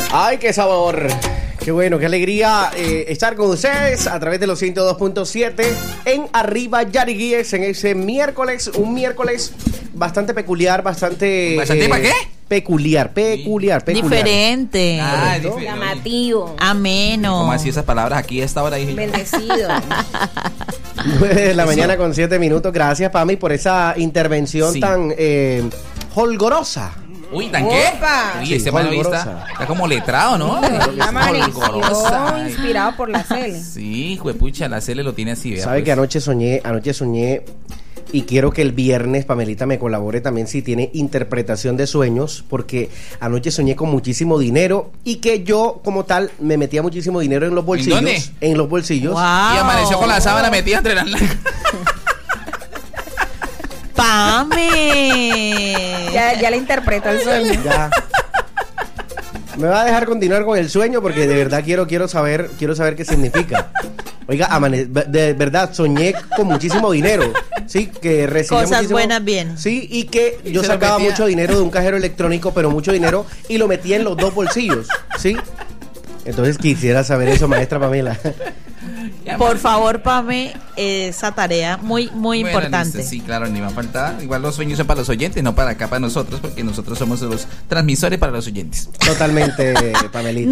Ay, qué sabor. Qué bueno, qué alegría estar con ustedes a través de los 102.7 en Arriba Yariguíes en ese miércoles, un miércoles bastante peculiar, bastante ¿para qué? Peculiar. Diferente. Diferente. Llamativo. Ameno. ¿Cómo así esas palabras aquí a esta hora? Dije yo. Bendecido. 9 de la mañana con 7 minutos. Gracias, Pami, por esa intervención Sí. tan holgorosa. Uy, ¿tan qué? Opa. Uy, Sí, ese man holgorosa. está como letrado, ¿no? Amaneció inspirado por la Cele. Sí, juepucha, la Cele lo tiene así, vea. Sabe pues. que anoche soñé y quiero que el viernes Pamelita me colabore también si tiene interpretación de sueños, porque anoche soñé con muchísimo dinero y que yo como tal me metía muchísimo dinero en los bolsillos. dónde? En los bolsillos. Wow. Y amaneció con la sábana metida entre las nalgas. ¡Pame! Ya le interpretó el sueño. Ya. Me va a dejar continuar con el sueño porque de verdad quiero saber qué significa. Oiga, de verdad soñé con muchísimo dinero. Sí, que recibía Cosas muchísimo, buenas bien. Sí, y que yo se lo sacaba metía. mucho dinero de un cajero electrónico, pero mucho dinero, y lo metía en los dos bolsillos. ¿Sí? Entonces quisiera saber eso, maestra Pamela. Por favor, Pame, esa tarea muy Bueno, importante. listo, sí, claro, ni va a faltar. Igual los sueños son para los oyentes, no para acá, para nosotros, porque nosotros somos los transmisores para los oyentes. Totalmente, Pamelita.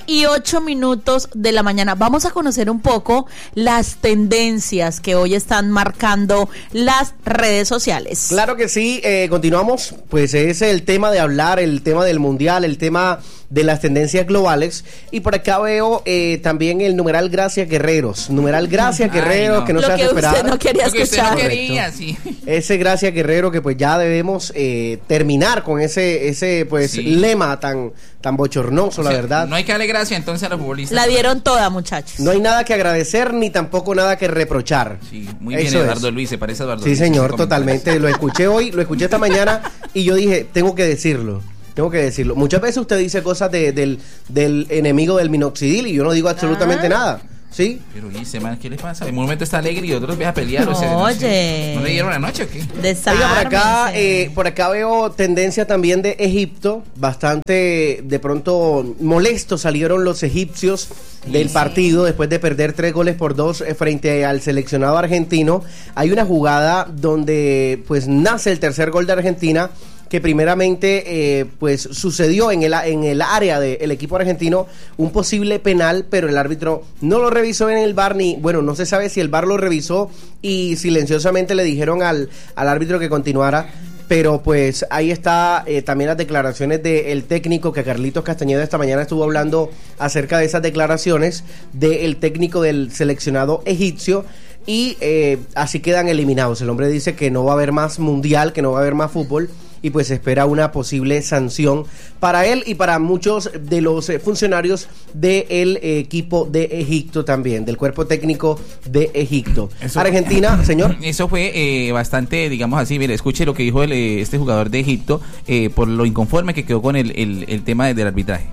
9:08 de la mañana. Vamos a conocer un poco las tendencias que hoy están marcando las redes sociales. Claro que sí, continuamos, pues es el tema de hablar, el tema del mundial, el tema de las tendencias globales, y por acá veo también el numeral Gracias Guerreros, Gracias Guerreros, no. que no Lo se hace que usted esperar. no quería Lo que usted no escuchar. quería, sí. Ese Gracias Guerrero que pues ya debemos terminar con ese pues Sí. lema tan bochornoso, O sea, la verdad. No hay que darle gracia entonces a los futbolistas. La dieron toda, muchachos. No hay nada que agradecer ni tampoco nada que reprochar. Sí, muy bien, Eso Eduardo es. Luis, se parece a Eduardo Sí, Luis. señor, Sus totalmente. Lo escuché hoy, lo escuché esta mañana y yo dije, tengo que decirlo. Muchas veces usted dice cosas del enemigo del minoxidil y yo no digo absolutamente nada. ¿Sí? Pero dice, man, ¿qué le pasa? En un momento está alegre y otros ve a pelear. Oye. ¿No le dieron la noche o qué? Oiga, por acá veo tendencia también de Egipto, bastante de pronto molestos salieron los egipcios del partido después de perder 3-2 frente al seleccionado argentino. Hay una jugada donde pues nace el tercer gol de Argentina, que primeramente pues sucedió en el área del equipo argentino, un posible penal, pero el árbitro no lo revisó en el VAR, no se sabe si el VAR lo revisó y silenciosamente le dijeron al árbitro que continuara. Pero pues ahí está también las declaraciones del técnico, que Carlitos Castañeda esta mañana estuvo hablando acerca de esas declaraciones del técnico del seleccionado egipcio. Y así quedan eliminados. El hombre dice que no va a haber más mundial, que no va a haber más fútbol, y pues espera una posible sanción para él y para muchos de los funcionarios del equipo de Egipto también, del cuerpo técnico de Egipto. Argentina, señor. Eso fue bastante, digamos así, mire, escuche lo que dijo este jugador de Egipto por lo inconforme que quedó con el tema del arbitraje.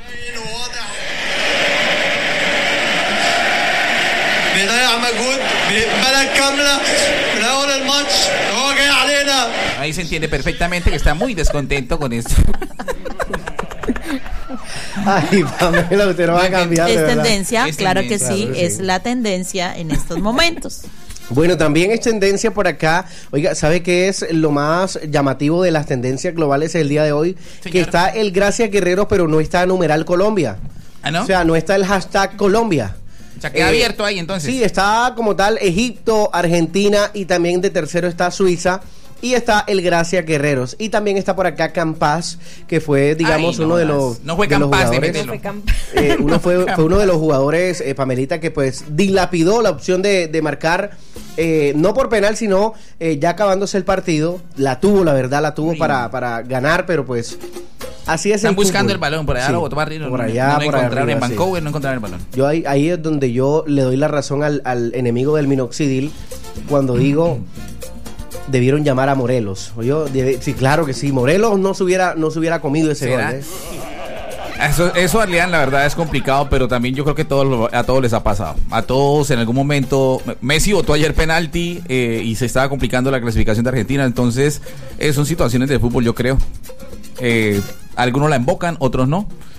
Ahí se entiende perfectamente que está muy descontento con esto. Ay, Pamela, usted no va a cambiar. Es de verdad. tendencia, Es claro que tendencia, sí, claro que es sí. la tendencia en estos momentos. Bueno, también es tendencia por acá. Oiga, ¿sabe qué es lo más llamativo de las tendencias globales el día de hoy? Señor. Que está el Gracias Guerreros, pero no está numeral Colombia. ¿Ah, no? O sea, no está el hashtag Colombia. O sea, queda abierto ahí entonces. Sí, está como tal Egipto, Argentina, y también de tercero está Suiza. Y está el Gracias Guerreros. Y también está por acá Campas, que fue, digamos, Ay, no uno de más. los No fue de los capaz de jugadores. meterlo. Fue uno de los jugadores, Pamelita, que pues dilapidó la opción de marcar, no por penal, sino ya acabándose el partido. La tuvo para ganar, pero pues así es. Están el buscando fútbol. el balón por allá, Sí, lo botó para arriba. por No allá, lo por encontraron arriba, en sí. Vancouver, no encontraron el balón. Yo ahí es donde yo le doy la razón al enemigo del minoxidil cuando digo debieron llamar a Morelos. Sí, claro que sí. Morelos no se hubiera comido ese ¿Será? gol. Eso, Arleán, la verdad es complicado, pero también yo creo que a todos les ha pasado. A todos en algún momento. Messi votó ayer penalti y se estaba complicando la clasificación de Argentina. Entonces, son situaciones de fútbol, yo creo. Algunos la embocan, otros no.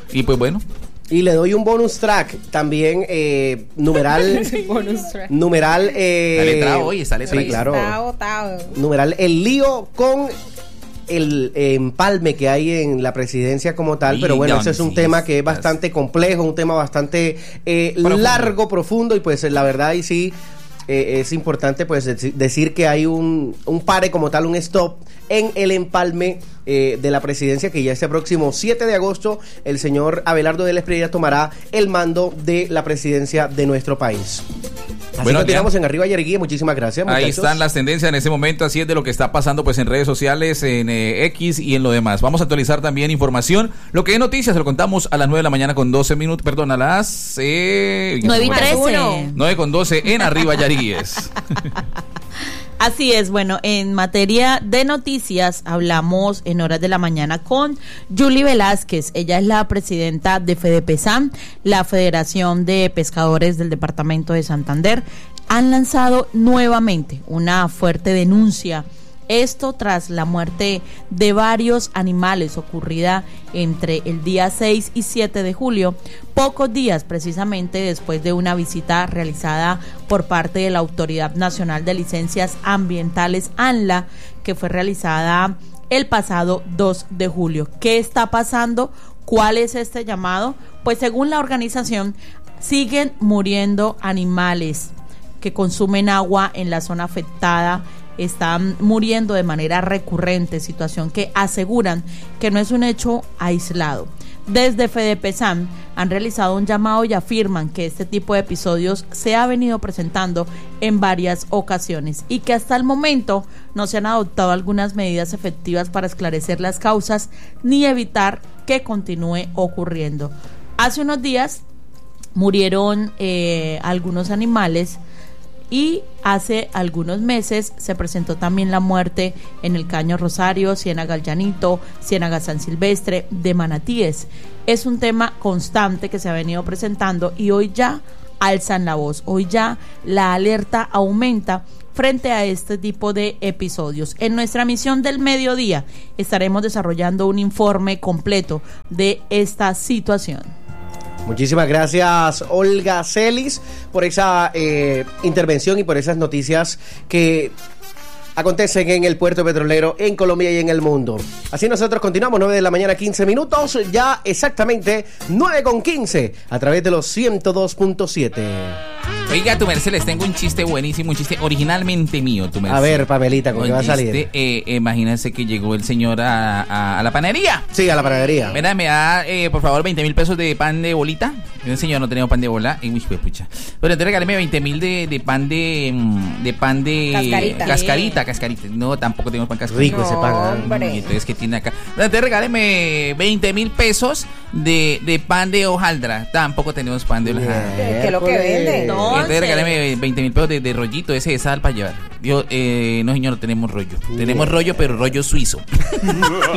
Y pues bueno. Y le doy un bonus track también, numeral. Bonus track. Numeral. Está letrado hoy, está letrado. Sí, claro. Está botado. Numeral, el lío con el empalme que hay en la presidencia como tal, pero bueno, ese es un tema que es bastante complejo, un tema bastante largo, profundo, y pues la verdad y sí es importante pues decir que hay un pare como tal, un stop en el empalme de la presidencia, que ya este próximo 7 de agosto el señor Abelardo Vélez Pereira tomará el mando de la presidencia de nuestro país. Así bueno, continuamos en Arriba Yariguí. Muchísimas gracias, muchachos. Ahí están las tendencias en ese momento, así es de lo que está pasando pues en redes sociales, en X y en lo demás. Vamos a actualizar también información. Lo que es noticias, se lo contamos a las 9 de la mañana con 12 minutos, perdón, a las 9:13. 9 con 12 en Arriba Yariguíes. Así es, bueno, en materia de noticias hablamos en horas de la mañana con Julie Velázquez. Ella es la presidenta de FEDEPESAN, la Federación de Pescadores del Departamento de Santander. Han lanzado nuevamente una fuerte denuncia. Esto tras la muerte de varios animales ocurrida entre el día 6 y 7 de julio, pocos días precisamente después de una visita realizada por parte de la Autoridad Nacional de Licencias Ambientales, ANLA, que fue realizada el pasado 2 de julio. ¿Qué está pasando? ¿Cuál es este llamado? Pues según la organización, siguen muriendo animales que consumen agua en la zona afectada. Están muriendo de manera recurrente, situación que aseguran que no es un hecho aislado. Desde FEDEPESAN han realizado un llamado y afirman que este tipo de episodios se ha venido presentando en varias ocasiones y que hasta el momento no se han adoptado algunas medidas efectivas para esclarecer las causas ni evitar que continúe ocurriendo. Hace unos días murieron algunos animales. Y hace algunos meses se presentó también la muerte en el Caño Rosario, Ciénaga El Llanito, Ciénaga San Silvestre, de manatíes. Es un tema constante que se ha venido presentando y hoy ya alzan la voz, hoy ya la alerta aumenta frente a este tipo de episodios. En nuestra misión del mediodía estaremos desarrollando un informe completo de esta situación. Muchísimas gracias, Olga Celis, por esa intervención y por esas noticias que acontecen en el puerto petrolero en Colombia y en el mundo. Así nosotros continuamos, 9 de la mañana, 15 minutos, ya exactamente 9:15, a través de los 102.7. Oiga, tu merced, les tengo un chiste buenísimo, un chiste originalmente mío, tu merced. A ver, Pamelita, ¿con qué va a salir? Imagínense que llegó el señor a la panadería. Sí, a la panadería. Mira, me da, por favor, 20,000 pesos de pan de bolita. Yo, señor, no tenemos pan de bola. Uy, pucha. Pero entonces regáleme 20,000 de pan de cascarita. No, tampoco tenemos pan cascarita. Rico ese pan. Hombre. Entonces, ¿qué tiene acá? Entonces regáleme 20,000 pesos de pan de hojaldra. Tampoco tenemos pan de hojaldra. ¿Qué es lo que vende? No. Entonces regáleme 20,000 pesos de rollito ese de sal para llevar. Yo, no señor, no tenemos rollo. Tenemos rollo, pero rollo suizo.